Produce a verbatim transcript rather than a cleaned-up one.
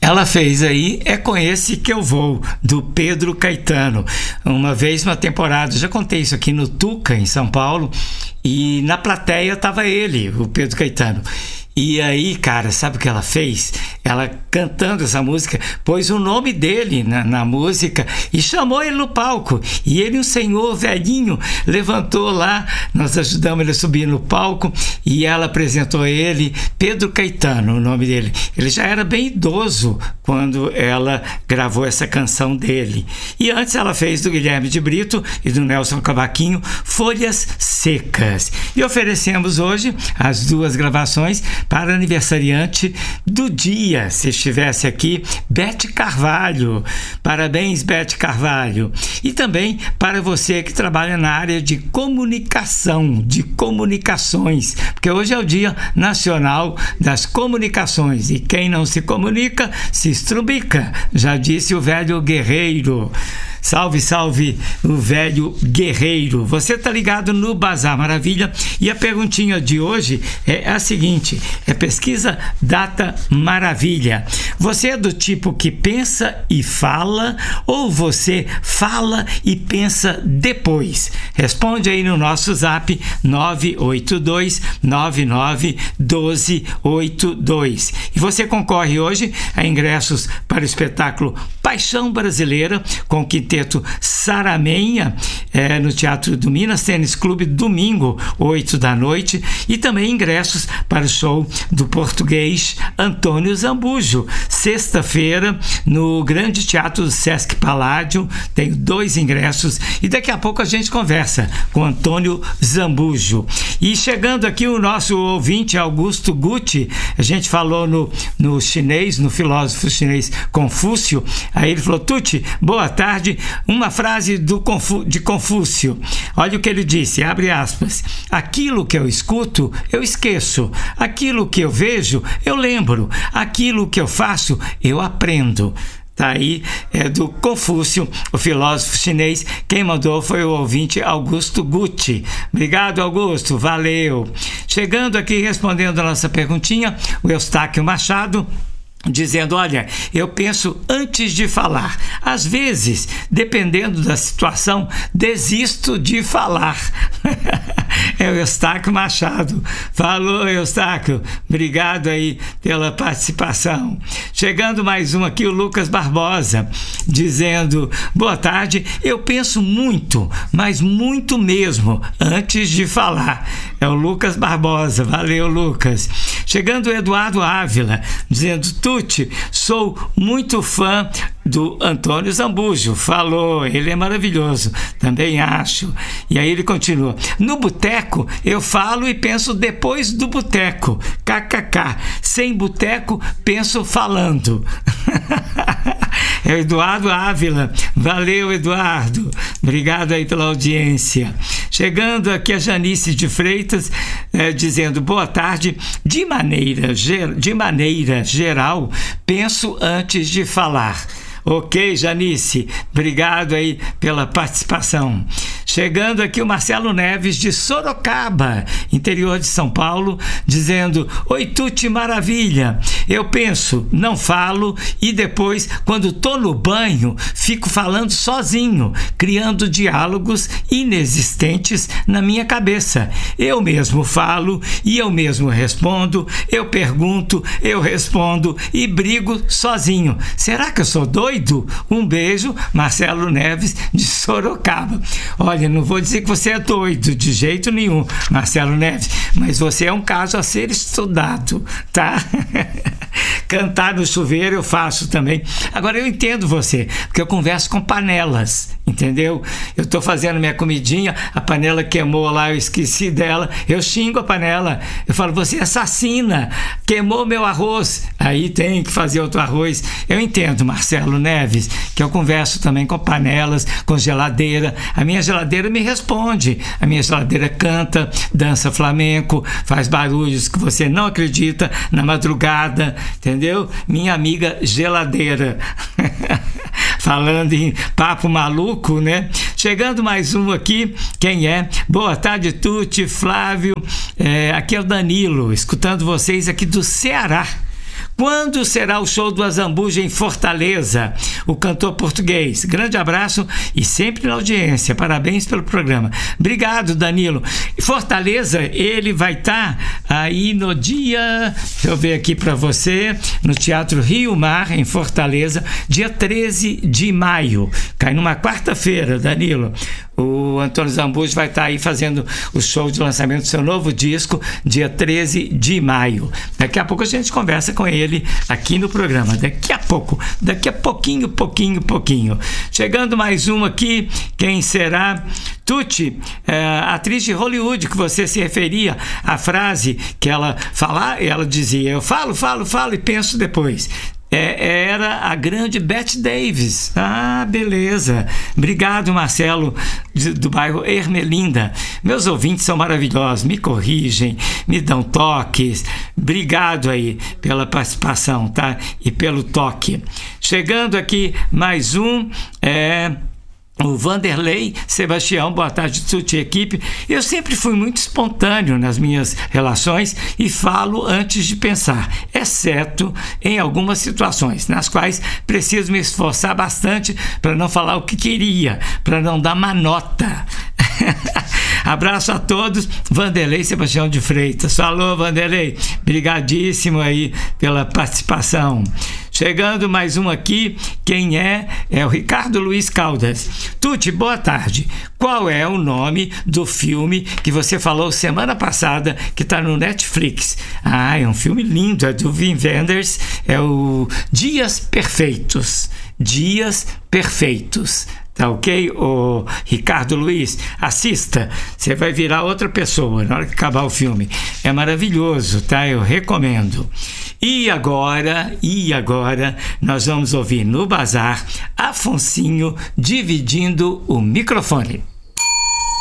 Ela fez aí É Com Esse Que Eu Vou, do Pedro Caetano. Uma vez, uma temporada, já contei isso aqui no Tuca, em São Paulo, e na plateia estava ele, o Pedro Caetano. E aí, cara, sabe o que ela fez? Ela, cantando essa música, pôs o nome dele na, na música e chamou ele no palco. E ele, um senhor velhinho, levantou lá, nós ajudamos ele a subir no palco e ela apresentou ele, Pedro Caetano, o nome dele. Ele já era bem idoso quando ela gravou essa canção dele. E antes ela fez do Guilherme de Brito e do Nelson Cavaquinho, Folhas Secas. E oferecemos hoje as duas gravações para aniversariante do dia, se estivesse aqui, Bete Carvalho. Parabéns, Bete Carvalho. E também para você que trabalha na área de comunicação, de comunicações, porque hoje é o Dia Nacional das Comunicações e quem não se comunica se estrubica, já disse o velho guerreiro. Salve, salve, o velho guerreiro. Você tá ligado no Bazar Maravilha e a perguntinha de hoje é a seguinte, é pesquisa Data Maravilha. Você é do tipo que pensa e fala ou você fala e pensa depois? Responde aí no nosso zap nove oito dois nove nove um dois oito dois. E você concorre hoje a ingressos para o espetáculo Paixão Brasileira com o Quinteto Saramenha, é, no Teatro do Minas Tênis Clube, domingo, oito da noite, e também ingressos para o show do português Antônio Zambujo, sexta-feira, no Grande Teatro do Sesc Paládio. Tenho dois ingressos e daqui a pouco a gente conversa com Antônio Zambujo. E chegando aqui o nosso ouvinte Augusto Guti, a gente falou no, no chinês, no filósofo chinês Confúcio, aí ele falou: Tuti, boa tarde, uma frase do Confu- de Confúcio. Olha o que ele disse, abre aspas: aquilo que eu escuto, eu esqueço. Aquilo que eu vejo, eu lembro. Aquilo que eu faço, eu aprendo. Tá aí, é do Confúcio, o filósofo chinês. Quem mandou foi o ouvinte Augusto Guti. Obrigado, Augusto, valeu. Chegando aqui, respondendo a nossa perguntinha, o Eustáquio Machado, dizendo: olha, eu penso antes de falar. Às vezes, dependendo da situação, desisto de falar. É o Eustáquio Machado. Falou, Eustáquio. Obrigado aí pela participação. Chegando mais um aqui, o Lucas Barbosa, dizendo: boa tarde, eu penso muito, mas muito mesmo, antes de falar. É o Lucas Barbosa. Valeu, Lucas. Chegando o Eduardo Ávila, dizendo: Tuti, sou muito fã do Antônio Zambujo. Falou, ele é maravilhoso, também acho. E aí ele continua: no boteco eu falo e penso depois do boteco, kkk, sem boteco penso falando. É o Eduardo Ávila. Valeu, Eduardo, obrigado aí pela audiência. Chegando aqui a Janice de Freitas, é, dizendo: boa tarde, de maneira, de maneira geral penso antes de falar. Ok, Janice, obrigado aí pela participação. Chegando aqui o Marcelo Neves de Sorocaba, interior de São Paulo, dizendo: oi, Tuti, maravilha, eu penso, não falo e depois, quando tô no banho, fico falando sozinho, criando diálogos inexistentes na minha cabeça. Eu mesmo falo e eu mesmo respondo, eu pergunto, eu respondo e brigo sozinho. Será que eu sou doido? Um beijo, Marcelo Neves de Sorocaba. Olha, não vou dizer que você é doido de jeito nenhum, Marcelo Neves, mas você é um caso a ser estudado, tá? Cantar no chuveiro eu faço também. Agora eu entendo você, porque eu converso com panelas, entendeu? Eu tô fazendo minha comidinha, a panela queimou lá, eu esqueci dela, eu xingo a panela, eu falo: você é assassina, queimou meu arroz, aí tem que fazer outro arroz. Eu entendo, Marcelo Neves, que eu converso também com panelas, com geladeira. A minha geladeira me responde, a minha geladeira canta, dança flamenco, faz barulhos que você não acredita na madrugada, entendeu? Minha amiga geladeira. Falando em papo maluco, né? Chegando mais um aqui, quem é? Boa tarde, Tuti, Flávio, é, aqui é o Danilo, escutando vocês aqui do Ceará. Quando será o show do Azambuja em Fortaleza? O cantor português. Grande abraço e sempre na audiência. Parabéns pelo programa. Obrigado, Danilo. Fortaleza, ele vai estar aí no dia, deixa eu ver aqui para você, no Teatro Rio Mar, em Fortaleza, dia treze de maio. Cai numa quarta-feira, Danilo. O Antônio Zambujo vai estar aí fazendo o show de lançamento do seu novo disco, dia treze de maio. Daqui a pouco a gente conversa com ele aqui no programa. Daqui a pouco, daqui a pouquinho, pouquinho, pouquinho. Chegando mais um aqui, quem será? Tuti, é, atriz de Hollywood, que você se referia à frase que ela falava, ela dizia, eu falo, falo, falo e penso depois. É, era a grande Bette Davis. Ah, beleza. Obrigado, Marcelo, de, do bairro Ermelinda. Meus ouvintes são maravilhosos, me corrigem, me dão toques. Obrigado aí pela participação, tá? E pelo toque. Chegando aqui mais um... É... O Vanderlei Sebastião, boa tarde, Tuti, equipe. Eu sempre fui muito espontâneo nas minhas relações e falo antes de pensar, exceto em algumas situações, nas quais preciso me esforçar bastante para não falar o que queria, para não dar má nota. Abraço a todos, Vanderlei Sebastião de Freitas. Falou, Vanderlei, brigadíssimo aí pela participação. Chegando mais um aqui, quem é? É o Ricardo Luiz Caldas. Tuti, boa tarde. Qual é o nome do filme que você falou semana passada que está no Netflix? Ah, é um filme lindo, é do Wim Wenders, é o Dias Perfeitos. Dias Perfeitos. Tá ok? O Ricardo Luiz, assista, você vai virar outra pessoa na hora que acabar o filme. É maravilhoso, tá? Eu recomendo. E agora, e agora, nós vamos ouvir no Bazar Afonsinho dividindo o microfone.